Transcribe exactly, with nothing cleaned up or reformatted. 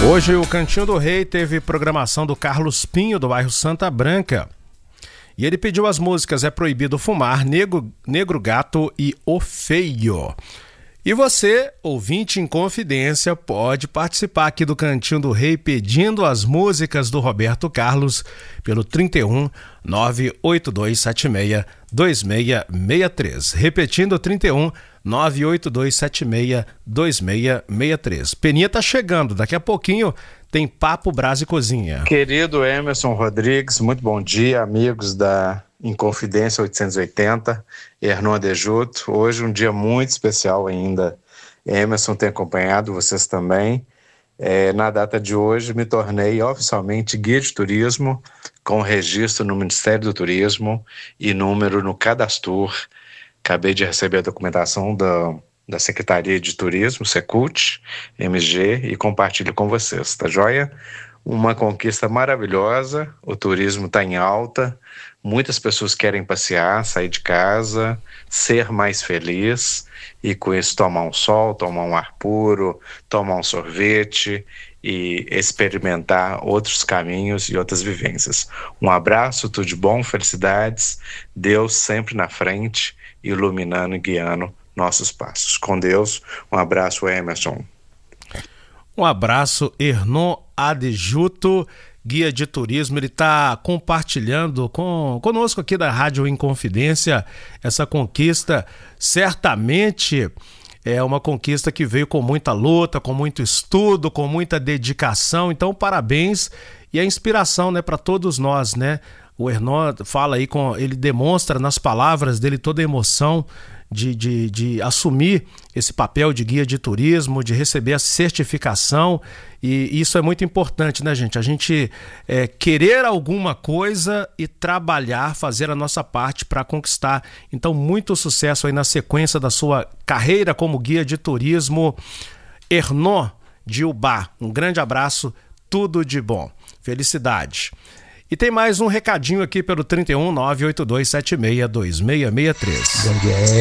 Hoje o Cantinho do Rei teve programação do Carlos Pinho, do bairro Santa Branca. E ele pediu as músicas É Proibido Fumar, Negro, Negro Gato e O Feio. E você, ouvinte em confidência, pode participar aqui do Cantinho do Rei pedindo as músicas do Roberto Carlos pelo trinta e um, nove oito dois sete seis, dois seis seis três. Repetindo, trinta e um, nove oito dois sete seis, dois seis seis três. Peninha tá chegando, daqui a pouquinho tem Papo Brasa e Cozinha. Querido Emerson Rodrigues, muito bom dia, amigos da Inconfidência oitocentos e oitenta, Hernon Adejuto. Hoje um dia muito especial ainda. Emerson tem acompanhado, vocês também. É, na data de hoje me tornei oficialmente guia de turismo, com registro no Ministério do Turismo e número no Cadastur. Acabei de receber a documentação da, da Secretaria de Turismo, Secult, M G, e compartilho com vocês, tá joia? Uma conquista maravilhosa, o turismo está em alta, muitas pessoas querem passear, sair de casa, ser mais feliz e com isso tomar um sol, tomar um ar puro, tomar um sorvete e experimentar outros caminhos e outras vivências. Um abraço, tudo de bom, felicidades, Deus sempre na frente, iluminando e guiando nossos passos. Com Deus, um abraço, Emerson. Um abraço, Hernon Adejuto, guia de turismo. Ele está compartilhando com, conosco aqui da Rádio Inconfidência essa conquista. Certamente é uma conquista que veio com muita luta, com muito estudo, com muita dedicação. Então, parabéns e a inspiração, né, para todos nós, né? O Hernon fala aí, com, ele demonstra nas palavras dele toda a emoção de, de, de assumir esse papel de guia de turismo, de receber a certificação, e isso é muito importante, né, gente? A gente é, querer alguma coisa e trabalhar, fazer a nossa parte para conquistar. Então, muito sucesso aí na sequência da sua carreira como guia de turismo, Hernon de Ubá. Um grande abraço, tudo de bom. Felicidade. E tem mais um recadinho aqui pelo trinta e um, nove oito dois sete seis, dois seis seis três. Bom dia.